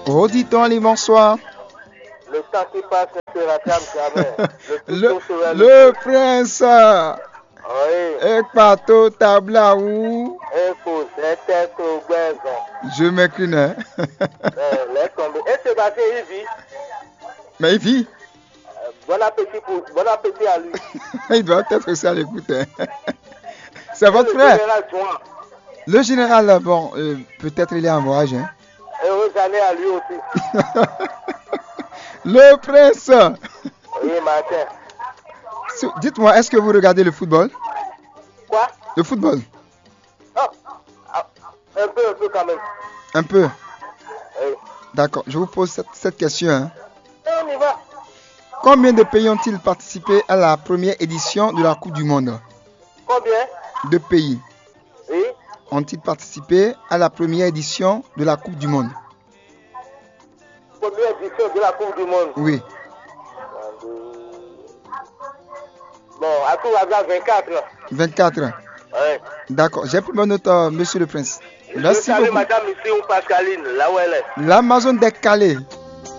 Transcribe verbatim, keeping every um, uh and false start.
Oh, dit-on les bonsoir. Le temps qui passe ne se rattrape jamais. Le, Le, le, le prince. Oui. Et pato tabla où? Écoute, c'était trop bien. Je m'incline. Hein? Euh, laisse tomber. Et Sébastien, il vit. Mais il vit. Euh, bon appétit pour, bon appétit à lui. Il doit être aussi à l'écoute. Hein? C'est votre le frère. Général Juan. Le général, bon, euh, peut-être il est en voyage. Hein? Heureuse année à lui aussi. Le prince. Oui, Martin. Dites-moi, est-ce que vous regardez le football? Quoi? Le football? Oh, un peu, un peu quand même. Un peu? Oui. D'accord, je vous pose cette, cette question. Hein. Et on y va. Combien de pays ont-ils participé à la première édition de la Coupe du Monde? Combien? De pays. Oui. Ont-ils participé à la première édition de la Coupe du Monde? Première édition de la Coupe du Monde? Oui. Bon, à tout hasard, vingt-quatre. vingt-quatre. Oui. D'accord, j'ai pris mon note, euh, monsieur le prince. Merci Je salue beaucoup. madame ici ou Pascaline, là où elle est. L'Amazon des Calais.